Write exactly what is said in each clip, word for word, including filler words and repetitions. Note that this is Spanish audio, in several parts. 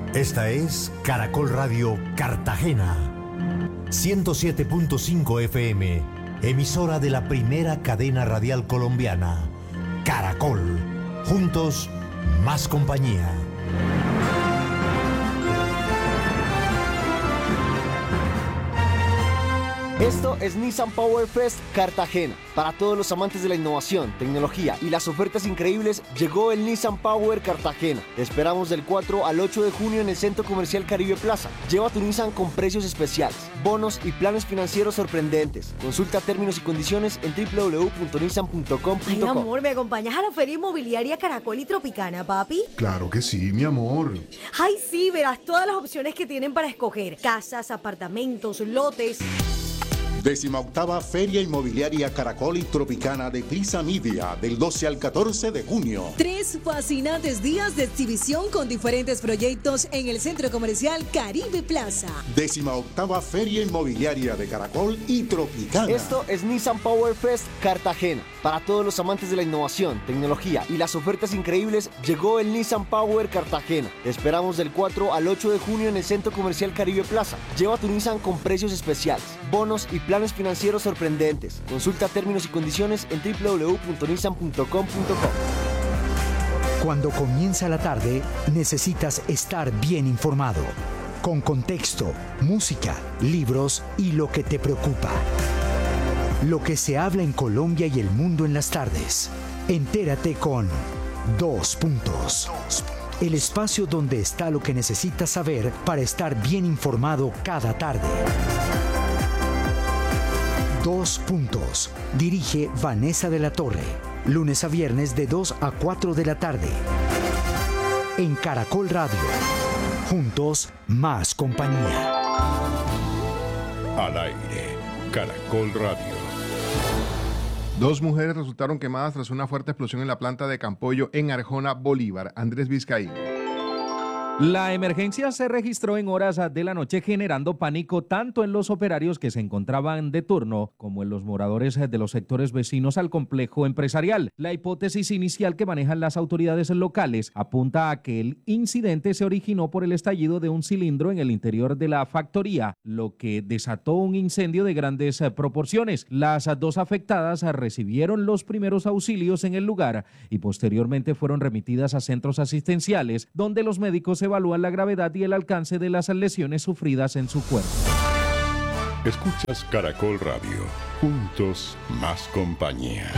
Esta es Caracol Radio Cartagena, ciento siete punto cinco F M, emisora de la primera cadena radial colombiana. Caracol, juntos, más compañía. Esto es Nissan Power Fest Cartagena. Para todos los amantes de la innovación, tecnología y las ofertas increíbles, llegó el Nissan Power Cartagena. Te esperamos del cuatro al ocho de junio en el Centro Comercial Caribe Plaza. Lleva tu Nissan con precios especiales, bonos y planes financieros sorprendentes. Consulta términos y condiciones en w w w punto nissan punto com punto co. Ay, amor, ¿me acompañas a la Feria Inmobiliaria Caracol y Tropicana, papi? Claro que sí, mi amor. Ay, sí, verás todas las opciones que tienen para escoger. Casas, apartamentos, lotes. Décima octava Feria Inmobiliaria Caracol y Tropicana de Prisa Media, del doce al catorce de junio. Tres fascinantes días de exhibición con diferentes proyectos en el Centro Comercial Caribe Plaza. Décima octava Feria Inmobiliaria de Caracol y Tropicana. Esto es Nissan Power Fest Cartagena. Para todos los amantes de la innovación, tecnología y las ofertas increíbles, llegó el Nissan Power Cartagena. Te esperamos del cuatro al ocho de junio en el Centro Comercial Caribe Plaza. Lleva tu Nissan con precios especiales, bonos y planes financieros sorprendentes. Consulta términos y condiciones en w w w punto nissan punto com punto co. Cuando comienza la tarde, necesitas estar bien informado, con contexto, música, libros y lo que te preocupa. Lo que se habla en Colombia y el mundo en las tardes. Entérate con Dos Puntos. El espacio donde está lo que necesitas saber para estar bien informado cada tarde. Dos Puntos. Dirige Vanessa de la Torre. Lunes a viernes de dos a cuatro de la tarde. En Caracol Radio. Juntos, más compañía. Al aire. Caracol Radio. Dos mujeres resultaron quemadas tras una fuerte explosión en la planta de Campollo en Arjona, Bolívar. Andrés Vizcaíno. La emergencia se registró en horas de la noche, generando pánico tanto en los operarios que se encontraban de turno como en los moradores de los sectores vecinos al complejo empresarial. La hipótesis inicial que manejan las autoridades locales apunta a que el incidente se originó por el estallido de un cilindro en el interior de la factoría, lo que desató un incendio de grandes proporciones. Las dos afectadas recibieron los primeros auxilios en el lugar y posteriormente fueron remitidas a centros asistenciales, donde los médicos se evalúan la gravedad y el alcance de las lesiones sufridas en su cuerpo. Escuchas Caracol Radio. Juntos, más compañía.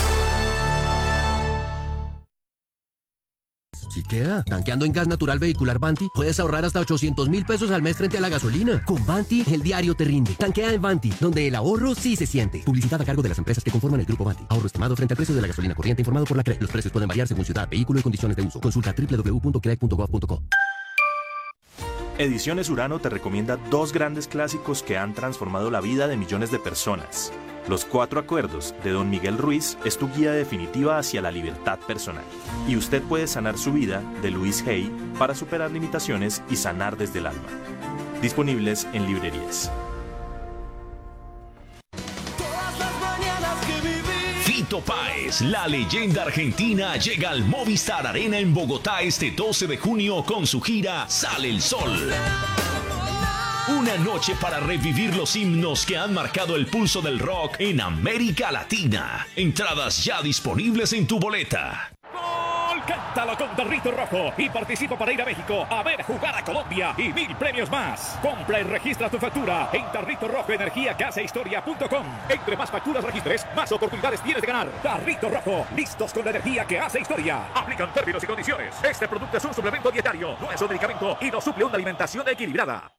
Sí queda. Tanqueando en gas natural vehicular Vanti, puedes ahorrar hasta ochocientos mil pesos al mes frente a la gasolina. Con Vanti, el diario te rinde. Tanquea en Vanti, donde el ahorro sí se siente. Publicidad a cargo de las empresas que conforman el grupo Vanti. Ahorro estimado frente al precio de la gasolina corriente informado por la C R E. Los precios pueden variar según ciudad, vehículo y condiciones de uso. Consulta w w w punto c r e punto gov punto co. Ediciones Urano te recomienda dos grandes clásicos que han transformado la vida de millones de personas. Los Cuatro Acuerdos de Don Miguel Ruiz es tu guía definitiva hacia la libertad personal. Y Usted puede sanar su vida de Luis Hay para superar limitaciones y sanar desde el alma. Disponibles en librerías. Fito Páez, la leyenda argentina, llega al Movistar Arena en Bogotá este doce de junio con su gira Sale el Sol. Una noche para revivir los himnos que han marcado el pulso del rock en América Latina. Entradas ya disponibles en tu boleta. ¡Gol! Cántalo con Tarrito Rojo y participa para ir a México a ver jugar a Colombia y mil premios más. Compra y registra tu factura en Tarrito Rojo Energía que hace historia punto com. Entre más facturas registres, más oportunidades tienes de ganar. Tarrito Rojo, listos con la energía que hace historia. Aplican términos y condiciones. Este producto es un suplemento dietario, no es un medicamento y no suple una alimentación equilibrada.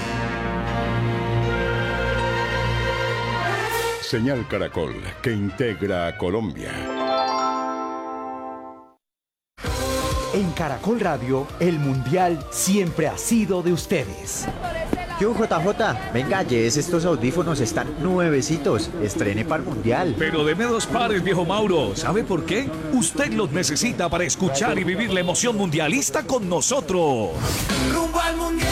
Señal Caracol, que integra a Colombia. En Caracol Radio, el Mundial siempre ha sido de ustedes. Yo, J J, venga, llévese estos audífonos, están nuevecitos, estrene para el Mundial. Pero deme dos pares, viejo Mauro, ¿sabe por qué? Usted los necesita para escuchar y vivir la emoción mundialista con nosotros. Rumbo al Mundial.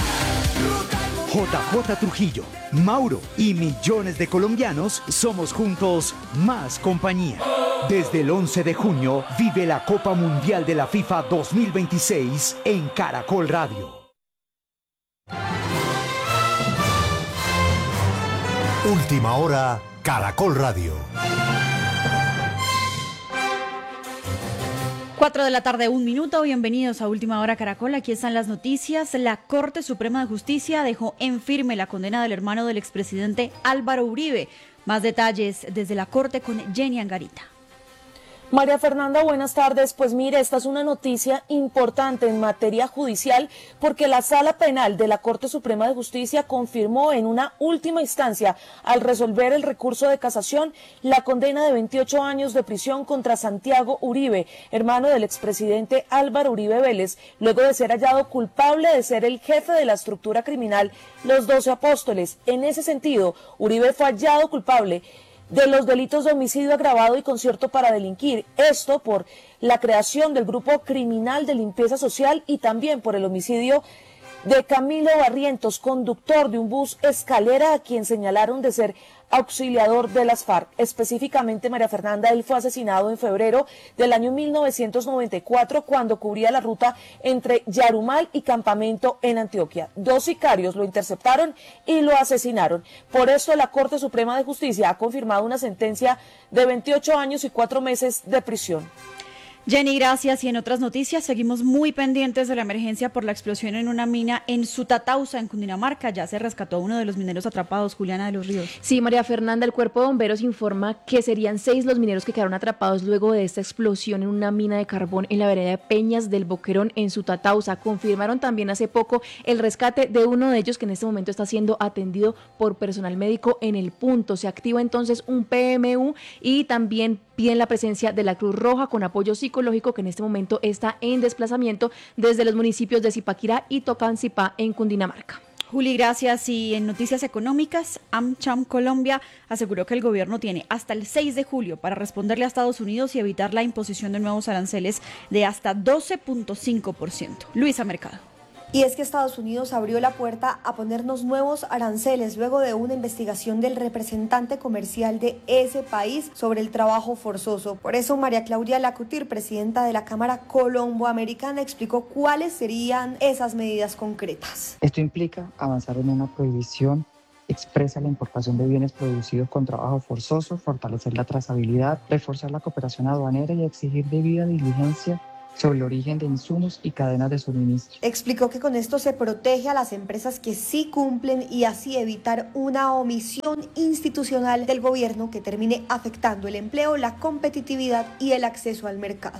J J Trujillo, Mauro y millones de colombianos somos juntos más compañía. Desde el once de junio, vive la Copa Mundial de la FIFA dos mil veintiséis en Caracol Radio. Última hora, Caracol Radio. Cuatro de la tarde, un minuto. Bienvenidos a Última Hora Caracol. Aquí están las noticias. La Corte Suprema de Justicia dejó en firme la condena del hermano del expresidente Álvaro Uribe. Más detalles desde la Corte con Jenny Angarita. María Fernanda, buenas tardes. Pues mire, esta es una noticia importante en materia judicial porque la Sala Penal de la Corte Suprema de Justicia confirmó en una última instancia, al resolver el recurso de casación, la condena de veintiocho años de prisión contra Santiago Uribe, hermano del expresidente Álvaro Uribe Vélez, luego de ser hallado culpable de ser el jefe de la estructura criminal Los Doce Apóstoles. En ese sentido, Uribe fue hallado culpable de los delitos de homicidio agravado y concierto para delinquir, esto por la creación del grupo criminal de limpieza social y también por el homicidio de Camilo Barrientos, conductor de un bus escalera a quien señalaron de ser auxiliador de las FARC. Específicamente, María Fernanda, él fue asesinado en febrero del año mil novecientos noventa y cuatro cuando cubría la ruta entre Yarumal y Campamento en Antioquia. Dos sicarios lo interceptaron y lo asesinaron. Por esto, la Corte Suprema de Justicia ha confirmado una sentencia de veintiocho años y cuatro meses de prisión. Jenny, gracias. Y en otras noticias, seguimos muy pendientes de la emergencia por la explosión en una mina en Sutatausa, en Cundinamarca. Ya se rescató uno de los mineros atrapados, Juliana de los Ríos. Sí, María Fernanda, el Cuerpo de Bomberos informa que serían seis los mineros que quedaron atrapados luego de esta explosión en una mina de carbón en la vereda de Peñas del Boquerón, en Sutatausa. Confirmaron también hace poco el rescate de uno de ellos, que en este momento está siendo atendido por personal médico en el punto. Se activa entonces un P M U y también piden la presencia de la Cruz Roja con apoyo psicológico, que en este momento está en desplazamiento desde los municipios de Zipaquirá y Tocancipá en Cundinamarca. Juli, gracias. Y en noticias económicas, AmCham Colombia aseguró que el gobierno tiene hasta el seis de julio para responderle a Estados Unidos y evitar la imposición de nuevos aranceles de hasta doce punto cinco por ciento. Luisa Mercado. Y es que Estados Unidos abrió la puerta a ponernos nuevos aranceles luego de una investigación del representante comercial de ese país sobre el trabajo forzoso. Por eso María Claudia Lacutir, presidenta de la Cámara Colomboamericana, explicó cuáles serían esas medidas concretas. Esto implica avanzar en una prohibición expresa la importación de bienes producidos con trabajo forzoso, fortalecer la trazabilidad, reforzar la cooperación aduanera y exigir debida diligencia sobre el origen de insumos y cadenas de suministro. Explicó que con esto se protege a las empresas que sí cumplen y así evitar una omisión institucional del gobierno que termine afectando el empleo, la competitividad y el acceso al mercado.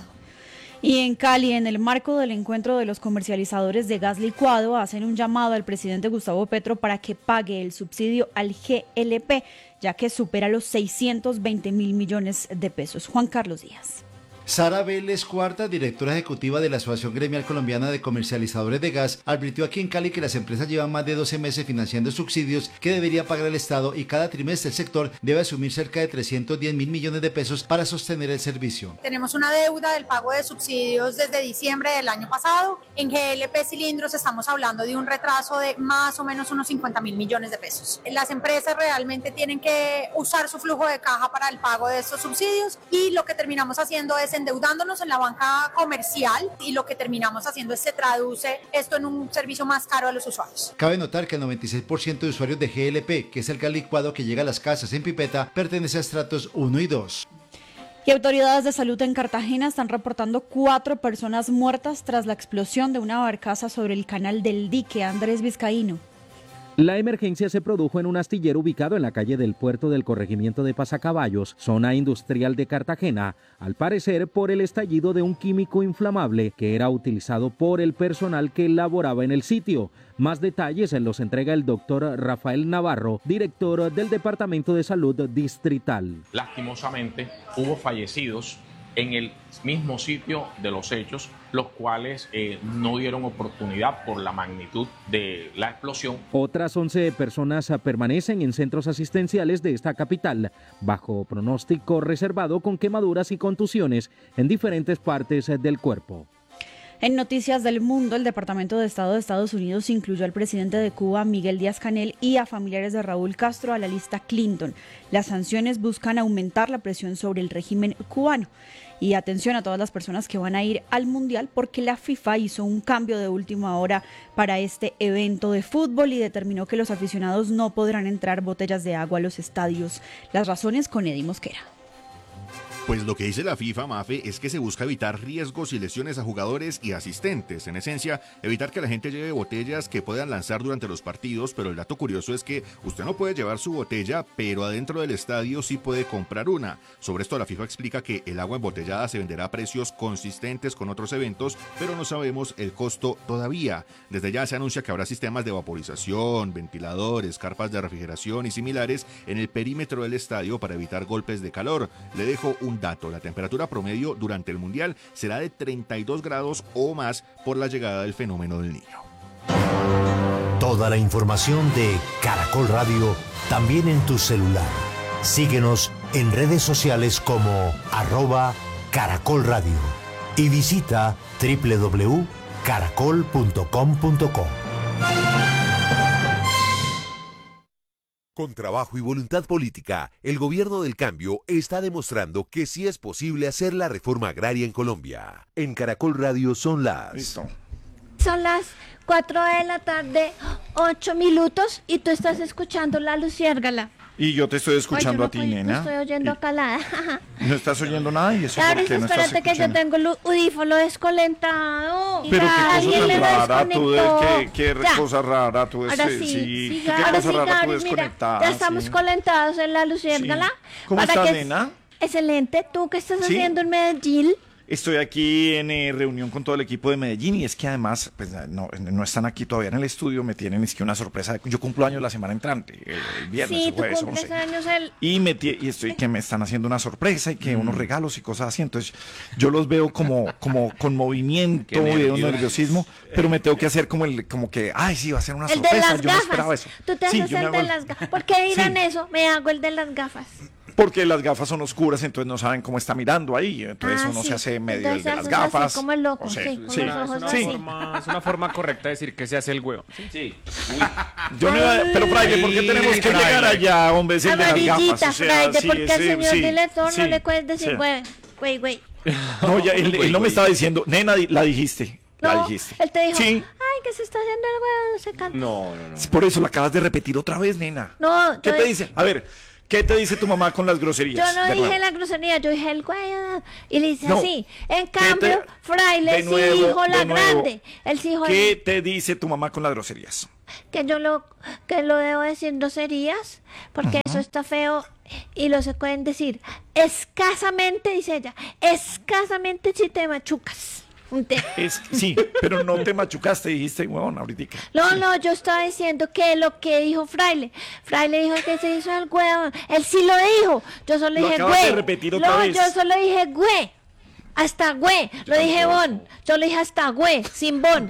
Y en Cali, en el marco del encuentro de los comercializadores de gas licuado, hacen un llamado al presidente Gustavo Petro para que pague el subsidio al G L P, ya que supera los seiscientos veinte mil millones de pesos. Juan Carlos Díaz. Sara Vélez Cuarta, directora ejecutiva de la Asociación Gremial Colombiana de Comercializadores de Gas, advirtió aquí en Cali que las empresas llevan más de doce meses financiando subsidios que debería pagar el Estado y cada trimestre el sector debe asumir cerca de trescientos diez mil millones de pesos para sostener el servicio. Tenemos una deuda del pago de subsidios desde diciembre del año pasado. En G L P Cilindros estamos hablando de un retraso de más o menos unos cincuenta mil millones de pesos. Las empresas realmente tienen que usar su flujo de caja para el pago de estos subsidios y lo que terminamos haciendo es endeudándonos en la banca comercial y lo que terminamos haciendo es se traduce esto en un servicio más caro a los usuarios. Cabe notar que el noventa y seis por ciento de usuarios de G L P, que es el gas licuado que llega a las casas en pipeta, pertenece a estratos uno y dos. Y autoridades de salud en Cartagena están reportando cuatro personas muertas tras la explosión de una barcaza sobre el canal del Dique. Andrés Vizcaíno. La emergencia se produjo en un astillero ubicado en la calle del Puerto del corregimiento de Pasacaballos, zona industrial de Cartagena, al parecer por el estallido de un químico inflamable que era utilizado por el personal que laboraba en el sitio. Más detalles los entrega el doctor Rafael Navarro, director del Departamento de Salud Distrital. Lastimosamente hubo fallecidos en el mismo sitio de los hechos, los cuales eh, no dieron oportunidad por la magnitud de la explosión. Otras once personas permanecen en centros asistenciales de esta capital, bajo pronóstico reservado con quemaduras y contusiones en diferentes partes del cuerpo. En Noticias del Mundo, el Departamento de Estado de Estados Unidos incluyó al presidente de Cuba, Miguel Díaz-Canel, y a familiares de Raúl Castro a la lista Clinton. Las sanciones buscan aumentar la presión sobre el régimen cubano. Y atención a todas las personas que van a ir al Mundial, porque la FIFA hizo un cambio de última hora para este evento de fútbol y determinó que los aficionados no podrán entrar botellas de agua a los estadios. Las razones con Eddie Mosquera. Pues lo que dice la FIFA, Mafe, es que se busca evitar riesgos y lesiones a jugadores y asistentes. En esencia, evitar que la gente lleve botellas que puedan lanzar durante los partidos, pero el dato curioso es que usted no puede llevar su botella, pero adentro del estadio sí puede comprar una. Sobre esto la FIFA explica que el agua embotellada se venderá a precios consistentes con otros eventos, pero no sabemos el costo todavía. Desde ya se anuncia que habrá sistemas de vaporización, ventiladores, carpas de refrigeración y similares en el perímetro del estadio para evitar golpes de calor. Le dejo un dato, la temperatura promedio durante el Mundial será de treinta y dos grados o más por la llegada del fenómeno del Niño. Toda la información de Caracol Radio también en tu celular. Síguenos en redes sociales como arroba Caracol Radio y visita doble u doble u doble u punto caracol punto com punto co. Con trabajo y voluntad política, el gobierno del cambio está demostrando que sí es posible hacer la reforma agraria en Colombia. En Caracol Radio son las... Listo. Son las cuatro de la tarde, ocho minutos, y tú estás escuchando La Luciérgala. Y yo te estoy escuchando Ay, a ti, no, nena. No estoy oyendo y... calada. No estás oyendo nada y eso Claro, porque no estás espérate que yo escuchando. tengo el audífono desconectado. Pero qué Alguien cosa me tan lo rara tú, de, desconectó. qué, qué Ya. cosa rara tú. Ahora ese- sí, sí, siga, qué ahora cosa sí, rara tú Gaby, mira, desconectada. ya estamos sí. conectados en La Luciérgala. ¿Cómo para estás, que- nena? Excelente. ¿Tú qué estás Sí. haciendo en Medellín? Estoy aquí en eh, reunión con todo el equipo de Medellín y es que además pues, no, no están aquí todavía en el estudio, me tienen es que una sorpresa. Yo cumplo años la semana entrante, el, el viernes, Sí, el tú jueves, cumples once. años el... Y, me tie- y estoy que me están haciendo una sorpresa y que unos regalos y cosas así. Entonces yo los veo como, como con movimiento Qué y nervios. un nerviosismo, pero me tengo que hacer como el, como que, ay, sí, va a ser una El de sorpresa. las Yo no esperaba gafas. eso. Tú te Sí, haces yo me el hago de el- las gafas. ¿Por qué dirán eso? Me hago el de las gafas. Porque las gafas son oscuras, entonces no saben cómo está mirando ahí. Entonces Ah, uno sí. se hace medio Entonces el de las haces así gafas. como el loco, O sea, sí, con sí. los ojos Sí. así. Forma- es una forma correcta de decir que se hace el huevo. Sí. Yo no iba a- pero Fraile, ¿por qué tenemos que Fraile. llegar allá, hombre? Es el de las gafas. Amarillita, O sea, Fraile, sí, porque al sí, señor sí, director sí, no le puedes decir, sí. güey, güey, güey. No, ya, él, él no me estaba diciendo, nena, di- la dijiste. La No, dijiste. él te dijo, Sí. ay, que se está haciendo el huevo, no se canta. No, no, no. Por eso la acabas de repetir otra vez, nena. No, ¿Qué yo te di- dice? A ver, ¿qué te dice tu mamá con las groserías? Yo no De dije nuevo. la grosería, yo dije el güey. Y le hice No. así. En ¿Qué cambio, te- Fraile de sí nuevo, dijo la de nuevo. grande. Él sí dijo ¿Qué te dice tu mamá con las groserías? que yo lo, que lo debo decir groserías, porque eso está feo y lo se pueden decir escasamente, dice ella, escasamente si te machucas. Un te- Es, sí, pero no te machucaste, dijiste, huevón, ahorita. No, no, yo estaba diciendo que lo que dijo Fraile. Fraile dijo que se hizo el huevo. Él sí lo dijo. Yo solo Lo dije acabas de güey. repetir otra No, vez. yo solo dije güey. Hasta güey. Lo dije bon. Yo lo dije hasta güey, sin bon.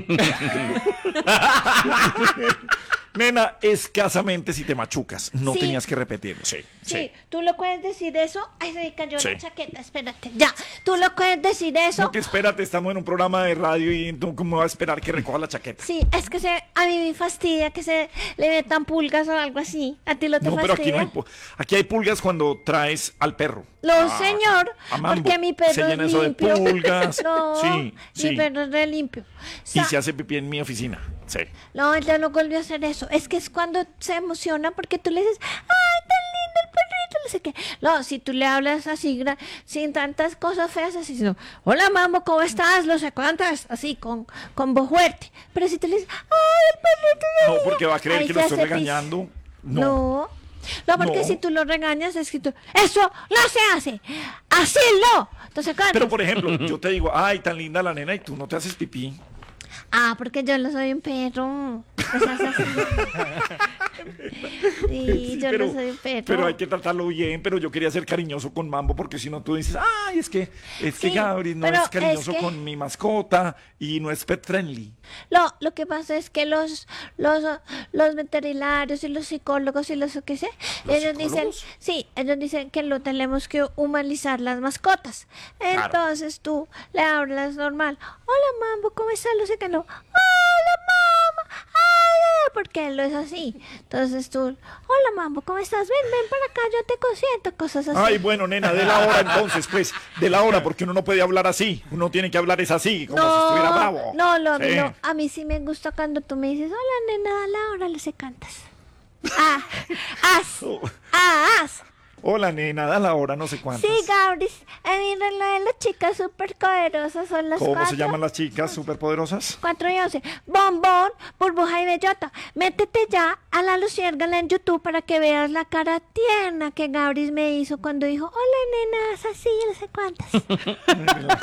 Nena, escasamente si te machucas. No Sí. tenías que repetirlo. Sí, Sí, tú lo puedes decir eso. Ay, se me cayó Sí. la chaqueta, espérate. Ya, tú lo puedes decir eso. No, que espérate, estamos en un programa de radio y tú cómo vas a esperar que recoja la chaqueta. Sí, es que se, a mí me fastidia que se le metan pulgas o algo así. ¿A ti lo te No, pero aquí fastidia? no hay pu- aquí hay pulgas cuando traes al perro. No, Ah, señor, a Mambo. porque mi perro Se es llena eso de limpio. pulgas. No, Sí, sí. mi perro es re limpio. Y se hace pipí en mi oficina. Sí. No, él ya no volvió a hacer eso. Es que es cuando se emociona porque tú le dices, ¡ay, tan lindo el perrito! No sé qué. No, si tú le hablas así, gra- sin tantas cosas feas, así, sino, hola, mambo, ¿cómo estás? No sé cuántas, así, con, con voz fuerte. Pero si tú le dices, ¡ay, el perrito! No, porque va a creer Ahí que se lo estoy hace pis. regañando. No. No. no. No, porque No. si tú lo regañas, es que tú, eso no se hace. Así no. Entonces, ¿cuánto? Pero por ejemplo, yo te digo, ay, tan linda la nena y tú no te haces pipí. Ah, porque yo no soy un perro. O sea, es así. Sí, yo pero, no soy un perro. Pero hay que tratarlo bien, pero yo quería ser cariñoso con Mambo, porque si no tú dices, ay, es que, es que Sí, Gabri no pero es cariñoso es que- con mi mascota y no es pet friendly. Lo, lo que pasa es que los, los, los veterinarios y los psicólogos y los que sé, ¿Los ellos dicen, psicólogos? sí, ellos dicen que lo tenemos que humanizar las mascotas. Claro. Entonces tú le hablas normal, hola Mambo, ¿cómo estás? Lo sé que no, hola mamá, ay, ay", porque él lo es así. Entonces tú, hola Mambo, ¿cómo estás? Ven, ven para acá, yo te consiento, cosas así. Ay, bueno, nena, de la hora entonces, pues, de la hora, porque uno no puede hablar así, uno tiene que hablar es así, como si estuviera bravo. No, lo, Sí. no, a mí sí me gusta cuando tú me dices, hola nena, a la hora le se cantas. Ah, as, ah, as. Hola, nena, da la hora, no sé cuántas. Sí, Gabris, a mí lo de las chicas súper poderosas son las ¿Cómo cuatro. se llaman las chicas superpoderosas? Cuatro y once. Bombón, burbuja y bellota. Métete ya a la luciérgala en YouTube para que veas la cara tierna que Gabris me hizo cuando dijo, hola nena, es así, no sé cuántas.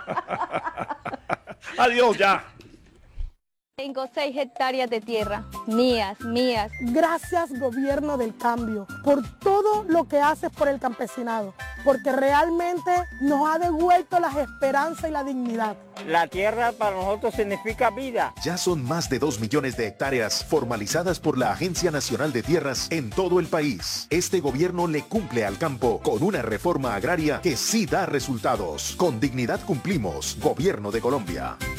Adiós, ya. Tengo seis hectáreas de tierra, mías, mías. Gracias, gobierno del cambio, por todo lo que haces por el campesinado, porque realmente nos ha devuelto las esperanzas y la dignidad. La tierra para nosotros significa vida. Ya son más de dos millones de hectáreas formalizadas por la Agencia Nacional de Tierras en todo el país. Este gobierno le cumple al campo con una reforma agraria que sí da resultados. Con dignidad cumplimos. Gobierno de Colombia.